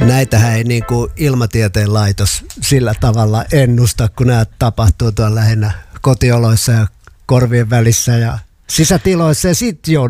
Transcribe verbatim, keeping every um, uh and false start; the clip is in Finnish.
näitähän ei niin kuin ilmatieteen laitos sillä tavalla ennusta, kun nämä tapahtuu tuolla lähinnä kotioloissa ja korvien välissä ja sisätiloissa ja sitten